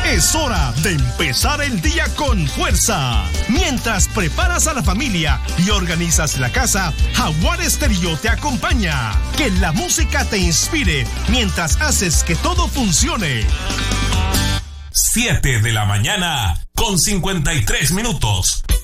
Es hora de empezar el día con fuerza. Mientras preparas a la familia y organizas la casa, Jaguar Estéreo te acompaña. Que la música te inspire mientras haces que todo funcione. 7 de la mañana con 53 minutos.